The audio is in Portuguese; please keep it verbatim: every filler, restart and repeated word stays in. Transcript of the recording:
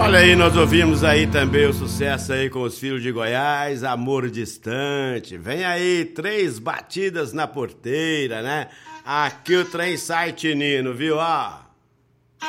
Olha aí, nós ouvimos aí também o sucesso aí com os Filhos de Goiás, Amor Distante. Vem aí, Três Batidas na Porteira, né? Aqui o trem sai, Tinino, viu? Ó.